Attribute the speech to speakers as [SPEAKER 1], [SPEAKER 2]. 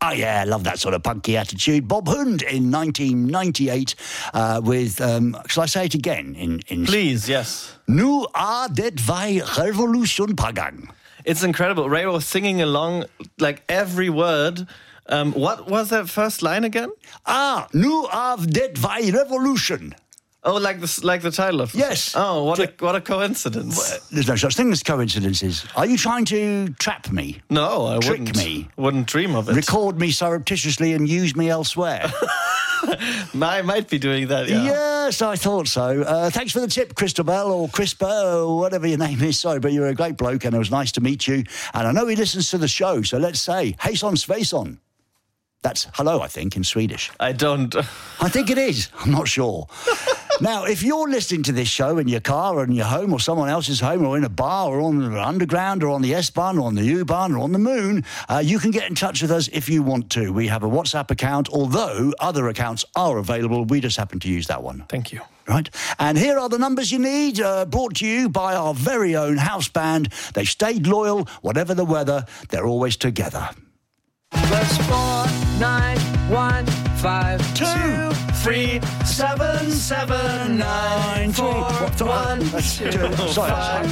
[SPEAKER 1] Oh, yeah, I love that sort of punky attitude. Bob Hund in 1998 with, shall I say it again? In
[SPEAKER 2] Please, yes.
[SPEAKER 1] Nu er det vej revolution på gang.
[SPEAKER 2] It's incredible. Ray was singing along like every word. What was that first line again?
[SPEAKER 1] Nu er det vej revolution.
[SPEAKER 2] Oh, like the title of
[SPEAKER 1] Yes.
[SPEAKER 2] Oh, what a coincidence.
[SPEAKER 1] There's no such thing as coincidences. Are you trying to trap me?
[SPEAKER 2] No, I
[SPEAKER 1] Trick me?
[SPEAKER 2] Wouldn't dream of it.
[SPEAKER 1] Record me surreptitiously and use me elsewhere?
[SPEAKER 2] I might be doing that, yeah.
[SPEAKER 1] Yes, I thought so. Thanks for the tip, Christabel, or Crispa, or whatever your name is. Sorry, but you're a great bloke and it was nice to meet you. And I know he listens to the show, so let's say, hejson svejson. That's hello, I think, in Swedish.
[SPEAKER 2] I don't...
[SPEAKER 1] I think it is. I'm not sure. Now, if you're listening to this show in your car or in your home or someone else's home or in a bar or on the underground or on the S-Bahn or on the U-Bahn or on the moon, you can get in touch with us if you want to. We have a WhatsApp account, although other accounts are available. We just happen to use that one.
[SPEAKER 2] Thank you.
[SPEAKER 1] Right. And here are the numbers you need, brought to you by our very own house band. They stayed loyal, whatever the weather. They're always together.
[SPEAKER 3] +4 9 1 5
[SPEAKER 1] 2
[SPEAKER 3] 3 7 7 9 4 1 2
[SPEAKER 1] Sorry.